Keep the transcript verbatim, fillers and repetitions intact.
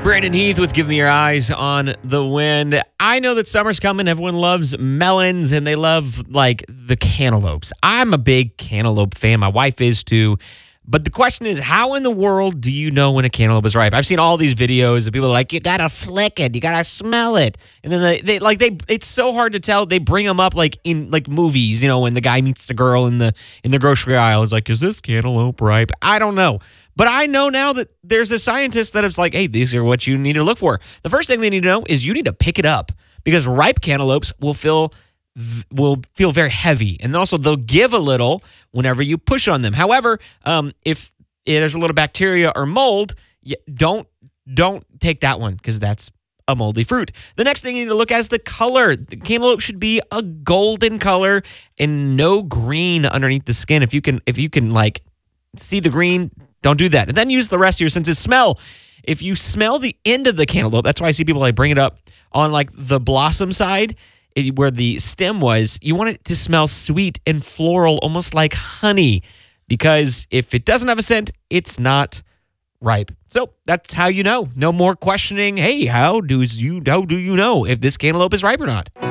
Brandon Heath with Give Me Your Eyes on the Wind. I know that summer's coming. Everyone loves melons and they love like the cantaloupes. I'm a big cantaloupe fan. My wife is too. But the question is, how in the world do you know when a cantaloupe is ripe? I've seen all these videos of people are like, you gotta flick it, you gotta smell it, and then they, they like they. It's so hard to tell. They bring them up like in like movies, you know, when the guy meets the girl in the in the grocery aisle. Is like, is this cantaloupe ripe? I don't know. But I know now that there's a scientist that is like, hey, these are what you need to look for. The first thing they need to know is you need to pick it up because ripe cantaloupes will feel will feel very heavy, and also they'll give a little whenever you push on them. However, um, if, if there's a little bacteria or mold, don't don't take that one because that's a moldy fruit. The next thing you need to look at is the color. The cantaloupe should be a golden color and no green underneath the skin. If you can, if you can like see the green, don't do that. And then use the rest of your senses. Smell. If you smell the end of the cantaloupe, that's why I see people like bring it up on like the blossom side, it, where the stem was. You want it to smell sweet and floral, almost like honey, because if it doesn't have a scent, it's not ripe. So that's how you know. No more questioning. Hey, how do you how do you know if this cantaloupe is ripe or not?